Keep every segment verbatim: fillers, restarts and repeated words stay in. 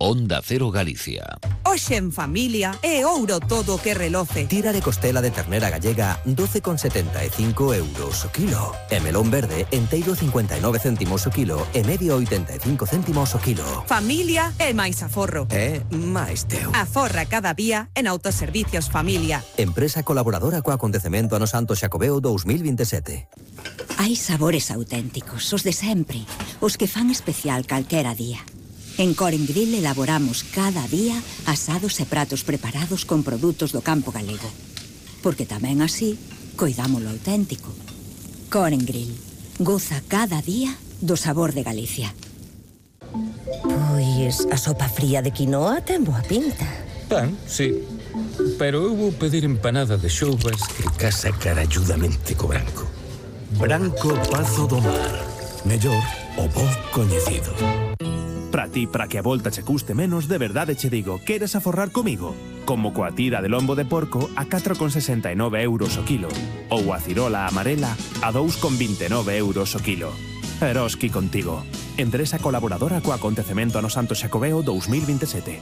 Onda Cero Galicia. Hoxe en familia é ouro todo o que reloce. Tira de costela de ternera gallega doce con setenta e cinco euros o kilo. E melón verde enteiro cincuenta e nove céntimos o kilo e medio oitenta e cinco céntimos o kilo. Familia é máis aforro. É máis teu. Aforra cada día en Autoservicios Familia. Empresa colaboradora co acontecemento ano Santo Xacobeo dous mil vinte e sete. Hai sabores auténticos, os de sempre, os que fan especial calquera día. En Coren Grill elaboramos cada día asados e pratos preparados con produtos do campo galego. Porque tamén así, coidamos lo auténtico. Coren Grill, goza cada día do sabor de Galicia. Pois a sopa fría de quinoa ten boa pinta. Tan, sí. Pero eu vou pedir empanada de xoubas que casa caralludamente co branco. Branco Pazo do Mar. Mellor o bo coñecido. Para ti, para que a volta che custe menos, de verdade che digo, queres aforrar comigo? Como coa tira de lombo de porco a catro con sesenta e nove euros o kilo. Ou a cirola amarela a dous con vinte e nove euros o kilo. Eroski contigo. Empresa colaboradora co acontecemento ano Santo Xacobeo dous mil vinte e sete.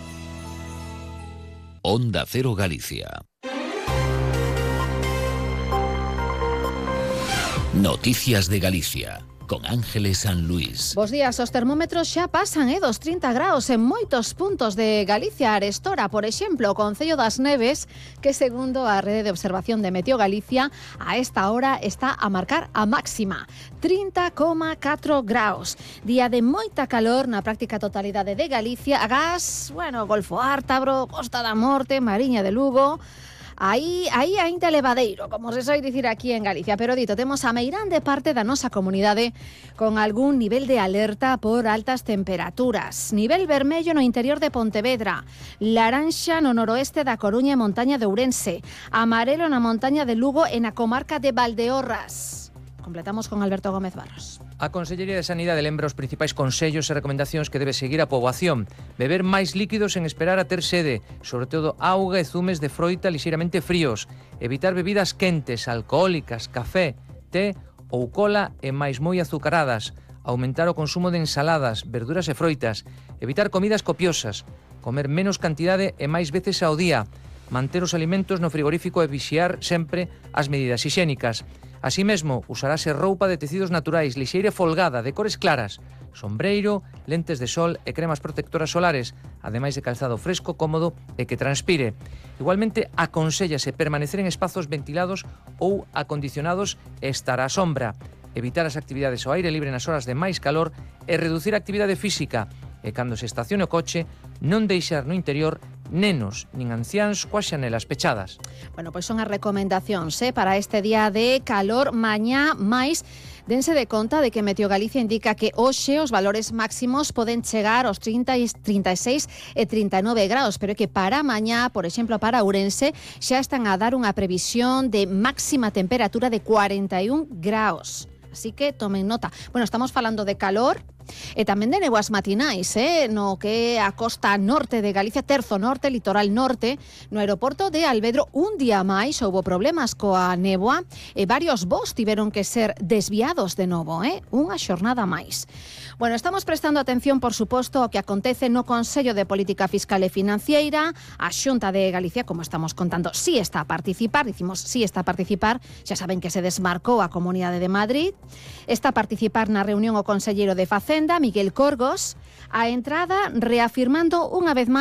Onda Cero Galicia. Noticias de Galicia. Con Ángeles San Luis. Bos días, os termómetros xa pasan eh, dos trinta graus en moitos puntos de Galicia. Arestora, por exemplo, o Concello das Neves, que segundo a Rede de Observación de Meteo Galicia, a esta hora está a marcar a máxima, trinta coma catro graus. Día de moita calor na práctica totalidade de Galicia, agás, bueno, Golfo Ártabro, Costa da Morte, Mariña de Lugo. Aí, aí ainda levadeiro, como se soe dicir aquí en Galicia. Pero dito, temos a meirande parte da nosa comunidade con algún nivel de alerta por altas temperaturas. Nivel vermello no interior de Pontevedra, laranxa no noroeste da Coruña e montaña de Ourense, amarelo na montaña de Lugo e na comarca de Valdeorras. Completamos con Alberto Gómez Barros. A Consellería de Sanidade lembra os principais consellos e recomendacións que debe seguir a poboación. Beber máis líquidos sen esperar a ter sede, sobre todo auga e zumes de froita lixeiramente fríos. Evitar bebidas quentes, alcohólicas, café, té ou cola e máis moi azucaradas. Aumentar o consumo de ensaladas, verduras e froitas. Evitar comidas copiosas. Comer menos cantidade e máis veces ao día. Manter os alimentos no frigorífico e vixiar sempre as medidas hixiénicas. Así mesmo, usarase roupa de tecidos naturais, lixeira e folgada, de cores claras, sombreiro, lentes de sol e cremas protectoras solares, ademais de calzado fresco, cómodo e que transpire. Igualmente, aconsellase permanecer en espazos ventilados ou acondicionados e estar á sombra, evitar as actividades ao aire libre nas horas de máis calor e reducir a actividade física, e cando se estacione o coche, non deixar no interior nenos nin anciáns coas xanelas pechadas. Bueno, pois son as recomendacións eh, para este día de calor mañá, máis dense de conta de que Meteo Galicia indica que hoxe os valores máximos poden chegar aos trinta, trinta e seis e trinta e nove graus, pero é que para mañá, por exemplo, para Ourense, xa están a dar unha previsión de máxima temperatura de cuarenta e un graus. Así que tomen nota. Bueno, estamos falando de calor e tamén de nevoas matinais, eh? no que a costa norte de Galicia, terzo norte, litoral norte, no aeroporto de Alvedro, un día máis houbo problemas coa néboa e varios voos tiveron que ser desviados de novo, eh? unha xornada máis. Bueno, estamos prestando atención, por suposto, ao que acontece no Consello de Política Fiscal e Financiera. A Xunta de Galicia, como estamos contando, sí está a participar, dicimos sí está a participar, xa saben que se desmarcou a Comunidade de Madrid. Está a participar na reunión o conselleiro de Facenda, Miguel Corgos, a entrada reafirmando unha vez máis